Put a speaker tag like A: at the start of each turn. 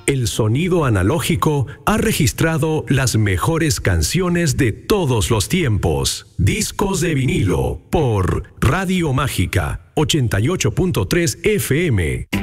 A: El sonido analógico ha registrado las mejores canciones de todos los tiempos. Discos de vinilo por Radio Mágica 88.3 FM.